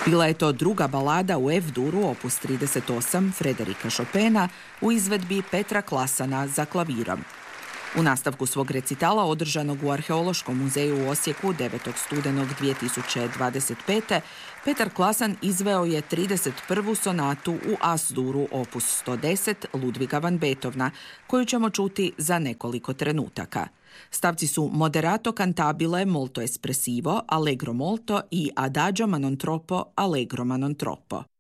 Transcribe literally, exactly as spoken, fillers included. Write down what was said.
Bila je to druga balada u F-duru opus trideset osam Frederika Chopina u izvedbi Petra Klasana za klavirom. U nastavku svog recitala održanog u Arheološkom muzeju u Osijeku devetog studenog dvije tisuće dvadeset pete. Petar Klasan izveo je trideset prvu sonatu u As-duru opus sto deset Ludviga van Beethovna, koju ćemo čuti za nekoliko trenutaka. Stavci su Moderato cantabile molto espressivo, Allegro molto i Adagio ma non troppo, Allegro ma non troppo.